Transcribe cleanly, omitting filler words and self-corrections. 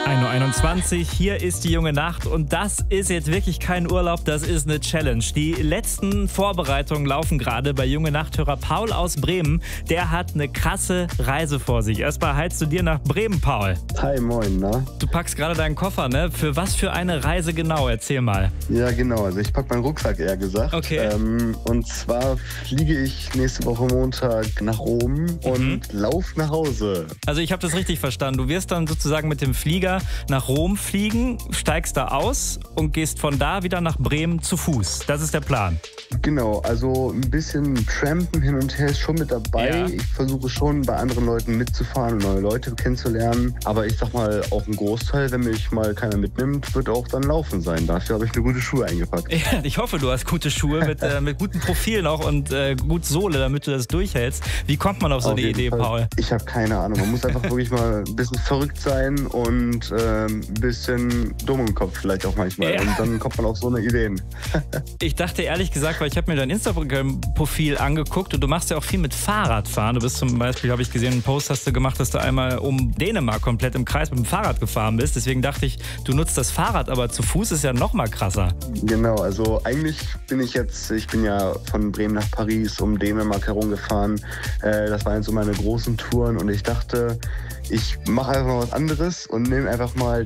1:21 Uhr, hier ist die junge Nacht und das ist jetzt wirklich kein Urlaub, das ist eine Challenge. Die letzten Vorbereitungen laufen gerade bei junge Nachthörer Paul aus Bremen. Der hat eine krasse Reise vor sich. Erstmal hi zu dir nach Bremen, Paul. Hi, moin, na? Du packst gerade deinen Koffer, ne? Für was für eine Reise genau? Erzähl mal. Ja, genau. Also ich packe meinen Rucksack, eher gesagt. Okay. Und zwar fliege ich nächste Woche Montag nach Rom und laufe nach Hause. Also ich habe das richtig verstanden. Du wirst dann sozusagen mit dem Flieger nach Rom fliegen, steigst da aus und gehst von da wieder nach Bremen zu Fuß. Das ist der Plan. Genau, also ein bisschen Trampen hin und her ist schon mit dabei. Ja. Ich versuche schon bei anderen Leuten mitzufahren und neue Leute kennenzulernen. Aber ich sag mal, auch ein Großteil, wenn mich mal keiner mitnimmt, wird auch dann Laufen sein. Dafür habe ich mir gute Schuhe eingepackt. Ja, ich hoffe, du hast gute Schuhe mit gutem Profil noch und gut Sohle, damit du das durchhältst. Wie kommt man auf so eine Idee, Paul? Ich habe keine Ahnung. Man muss einfach wirklich mal ein bisschen verrückt sein und ein bisschen dumm im Kopf vielleicht auch manchmal. Ja. Und dann kommt man auf so eine Ideen. Ich dachte ehrlich gesagt, weil ich habe mir dein Instagram-Profil angeguckt und du machst ja auch viel mit Fahrradfahren. Du bist zum Beispiel, habe ich gesehen, einen Post hast du gemacht, dass du einmal um Dänemark komplett im Kreis mit dem Fahrrad gefahren bist. Deswegen dachte ich, du nutzt das Fahrrad, aber zu Fuß ist ja noch mal krasser. Genau, also eigentlich ich bin ja von Bremen nach Paris um Dänemark herumgefahren. Das waren so meine großen Touren und ich dachte, ich mache einfach mal was anderes und nehme einfach mal